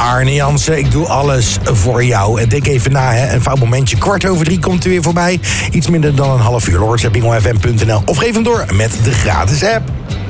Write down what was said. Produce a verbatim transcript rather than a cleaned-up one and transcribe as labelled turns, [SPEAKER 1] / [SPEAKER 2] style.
[SPEAKER 1] Arne Jansen, ik doe alles voor jou. En denk even na, hè. Een fout momentje. Kwart over drie komt er weer voorbij. Iets minder dan een half uur. Lords, bingo f m punt n l of geef hem door met de gratis app.